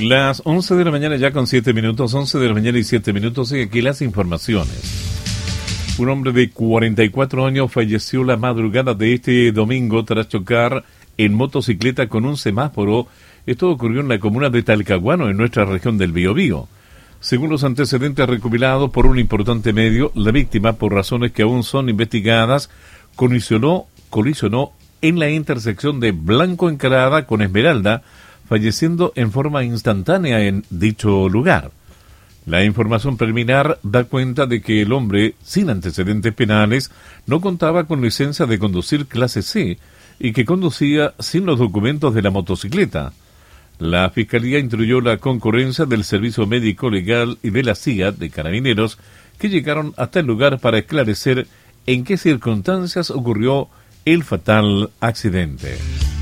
Las 11 de la mañana ya con 7 minutos, 11 de la mañana y 7 minutos, y aquí las informaciones. Un hombre de 44 años falleció la madrugada de este domingo tras chocar en motocicleta con un semáforo. Esto ocurrió en la comuna de Talcahuano, en nuestra región del Biobío. Según los antecedentes recopilados por un importante medio, la víctima, por razones que aún son investigadas, colisionó en la intersección de Blanco Encalada con Esmeralda, falleciendo en forma instantánea en dicho lugar. La información preliminar da cuenta de que el hombre, sin antecedentes penales, no contaba con licencia de conducir clase C y que conducía sin los documentos de la motocicleta. La Fiscalía instruyó la concurrencia del Servicio Médico Legal y de la CIA de Carabineros, que llegaron hasta el lugar para esclarecer en qué circunstancias ocurrió el fatal accidente.